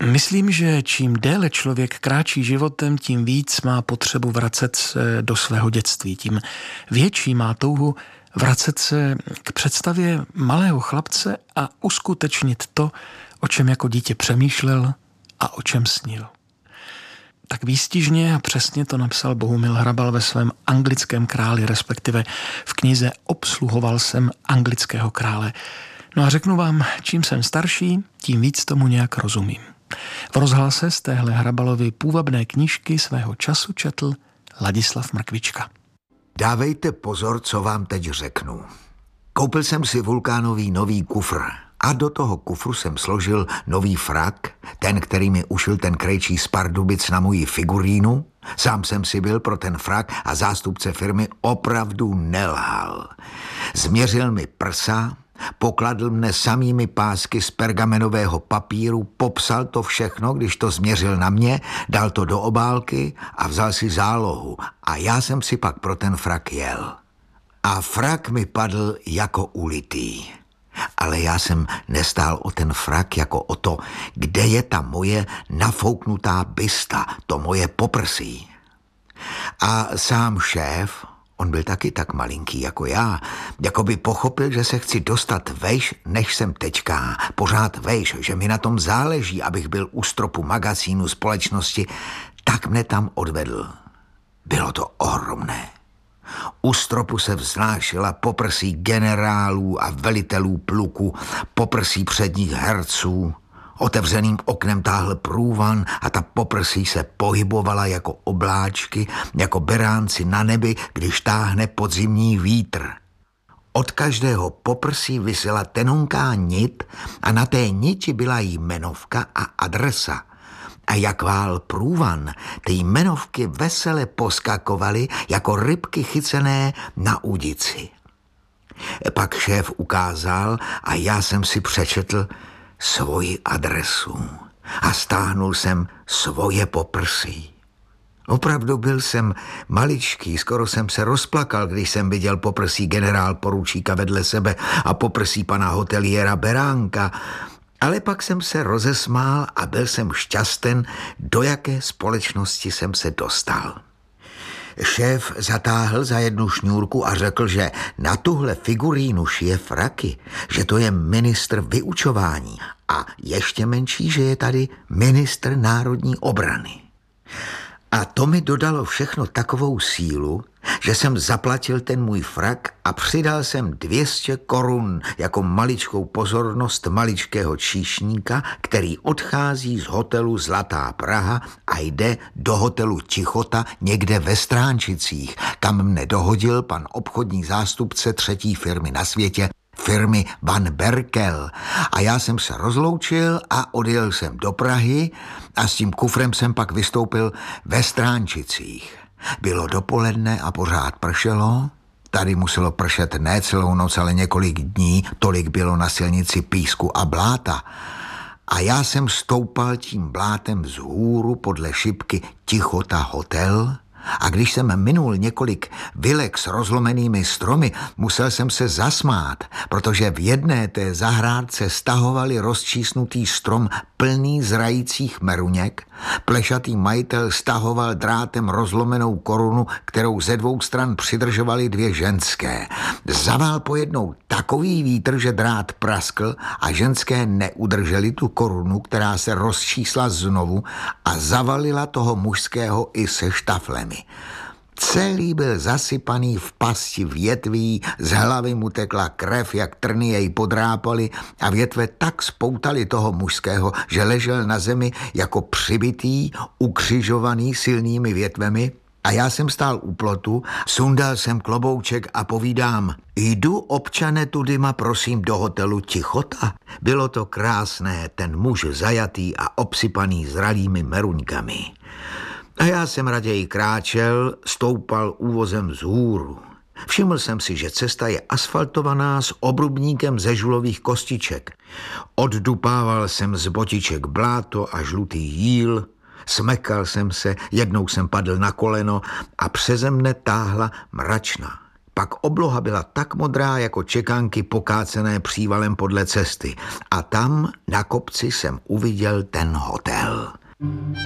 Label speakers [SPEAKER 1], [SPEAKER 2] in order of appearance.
[SPEAKER 1] Myslím, že čím déle člověk kráčí životem, tím víc má potřebu vracet se do svého dětství. Tím větší má touhu vracet se k představě malého chlapce a uskutečnit to, o čem jako dítě přemýšlel a o čem snil. Tak výstižně a přesně to napsal Bohumil Hrabal ve svém Anglickém králi, respektive v knize Obsluhoval jsem anglického krále. No a řeknu vám, čím jsem starší, tím víc tomu nějak rozumím. V rozhlase z téhle Hrabalovy půvabné knížky svého času četl Ladislav Mrkvička.
[SPEAKER 2] Dávejte pozor, co vám teď řeknu. Koupil jsem si vulkánový nový kufr a do toho kufru jsem složil nový frak, ten, který mi ušil ten krejčí z Pardubic na moji figurínu. Sám jsem si byl pro ten frak a zástupce firmy opravdu nelhal. Změřil mi prsa, pokladl mne samými pásky z pergamenového papíru, popsal to všechno, když to změřil na mě, dal to do obálky a vzal si zálohu. A já jsem si pak pro ten frak jel. A frak mi padl jako ulitý. Ale já jsem nestál o ten frak jako o to, kde je ta moje nafouknutá bysta, to moje poprsí. A sám šéf, on byl taky tak malinký jako já, jako by pochopil, že se chci dostat vejš, než jsem teďka. Pořád vejš, že mi na tom záleží, abych byl u stropu magazínu společnosti, tak mne tam odvedl. Bylo to ohromné. U stropu se vznášela poprsí generálů a velitelů pluku, poprsí předních herců. Otevřeným oknem táhl průvan a ta poprsí se pohybovala jako obláčky, jako beránci na nebi, když táhne podzimní vítr. Od každého poprsí visela tenonká nit a na té niti byla jmenovka a adresa. A jak vál průvan, ty jmenovky vesele poskakovaly jako rybky chycené na udici. Pak šéf ukázal a já jsem si přečetl svoji adresu a stáhnul jsem svoje poprsí. Opravdu byl jsem maličký, skoro jsem se rozplakal, když jsem viděl poprsí generál poručíka vedle sebe a poprsí pana hoteliéra Beránka, ale pak jsem se rozesmál a byl jsem šťasten, do jaké společnosti jsem se dostal. Šéf zatáhl za jednu šňůrku a řekl, že na tuhle figurínu šije fraky, že to je ministr vyučování a ještě menší, že je tady ministr národní obrany. A to mi dodalo všechno takovou sílu, že jsem zaplatil ten můj frak a přidal jsem 200 korun jako maličkou pozornost maličkého číšníka, který odchází z hotelu Zlatá Praha a jde do hotelu Tichota někde ve Stránčicích, kam mne dohodil pan obchodní zástupce třetí firmy na světě, firmy Van Berkel. A já jsem se rozloučil a odjel jsem do Prahy a s tím kufrem jsem pak vystoupil ve Stránčicích. Bylo dopoledne a pořád pršelo. Tady muselo pršet ne celou noc, ale několik dní, tolik bylo na silnici písku a bláta. A já jsem stoupal tím blátem vzhůru podle šipky Tichota hotel. A když jsem minul několik vilek s rozlomenými stromy, musel jsem se zasmát, protože v jedné té zahrádce stahovali rozčísnutý strom plný zrajících meruněk, plešatý majitel stahoval drátem rozlomenou korunu, kterou ze dvou stran přidržovaly dvě ženské. Zavál pojednou takový vítr, že drát praskl a ženské neudrželi tu korunu, která se rozčísla znovu a zavalila toho mužského i se štaflemi. Celý byl zasypaný v pasti větví, z hlavy mu tekla krev, jak trny jej podrápaly a větve tak spoutaly toho mužského, že ležel na zemi jako přibitý, ukřižovaný silnými větvemi. A já jsem stál u plotu, sundal jsem klobouček a povídám: jdu, občane, tudyma prosím do hotelu Tichota. Bylo to krásné, ten muž zajatý a obsypaný zralými meruňkami. A já jsem raději kráčel, stoupal úvozem vzhůru. Všiml jsem si, že cesta je asfaltovaná s obrubníkem ze žulových kostiček. Oddupával jsem z botiček bláto a žlutý jíl, smekal jsem se, jednou jsem padl na koleno a přeze mne táhla mračna. Pak obloha byla tak modrá jako čekanky pokácené přívalem podle cesty. A tam na kopci jsem uviděl ten hotel.